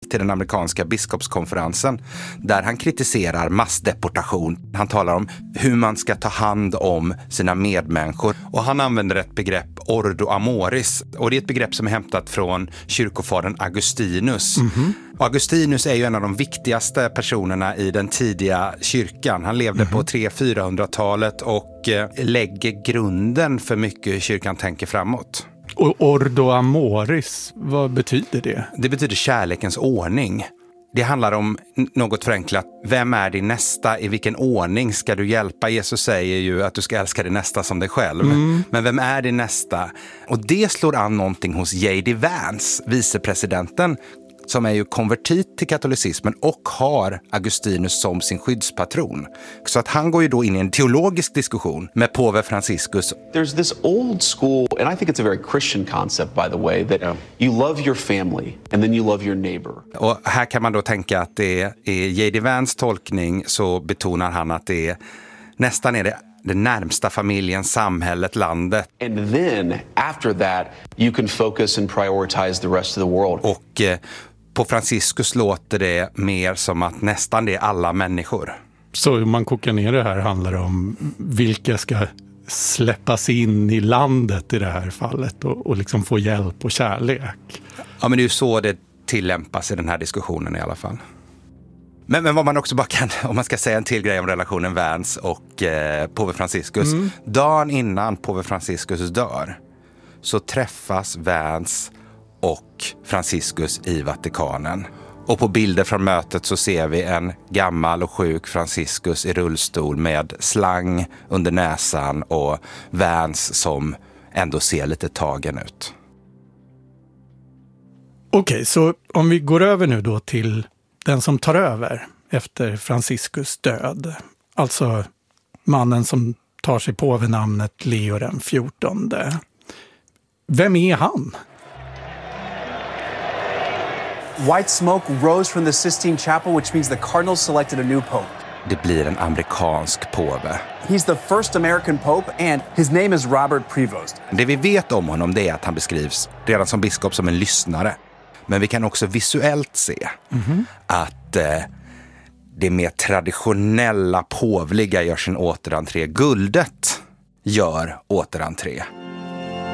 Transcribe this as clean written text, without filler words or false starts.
till den amerikanska biskopskonferensen där han kritiserar massdeportation. Han talar om hur man ska ta hand om sina medmänniskor och han använder ett begrepp ordo amoris och det är ett begrepp som är hämtat från kyrkofadern Augustinus. Och Augustinus är ju en av de viktigaste personerna i den tidiga kyrkan. Han levde på 300-400-talet och lägger grunden för mycket kyrkan tänker framåt. Och ordo amoris, vad betyder det? Det betyder kärlekens ordning. Det handlar om något förenklat. Vem är din nästa? I vilken ordning ska du hjälpa? Jesus säger ju att du ska älska din nästa som dig själv. Men vem är din nästa? Och det slår an någonting hos J.D. Vance, vicepresidenten, som är ju konvertit till katolicismen och har Augustinus som sin skyddspatron. Så att han går ju då in i en teologisk diskussion med påve Franciscus. There's this old school, and I think it's a very Christian concept by the way, that you love your family and then you love your neighbor. Och här kan man då tänka att det är J.D. Vance tolkning, så betonar han att det är nästan är det närmsta familjen, samhället, landet. And then after that you can focus and prioritize the rest of the world. Och på Franciscus låter det mer som att nästan det är alla människor. Så om man kokar ner det här handlar det om vilka ska släppas in i landet i det här fallet och liksom få hjälp och kärlek. Ja, men det är ju så det tillämpas i den här diskussionen i alla fall. Men vad man också bara kan, om man ska säga en till grej om relationen Vance och påve Franciscus. Dagen innan påve Franciscus dör så träffas Vance och Franciscus i Vatikanen. Och på bilder från mötet så ser vi en gammal och sjuk Franciscus i rullstol med slang under näsan och Vance som ändå ser lite tagen ut. Okej, så om vi går över nu då till den som tar över efter Franciscus död. Alltså mannen som tar sig på vid namnet Leo den 14. Vem är han? White smoke rose from the Sistine Chapel, which means the cardinals selected a new pope. Det blir en amerikansk påve. He's the first American pope and his name is Robert Prevost. Det vi vet om honom det är att han beskrivs redan som biskop som en lyssnare. Men vi kan också visuellt se att det mer traditionella påvliga gör sin återentré. Guldet gör återentré.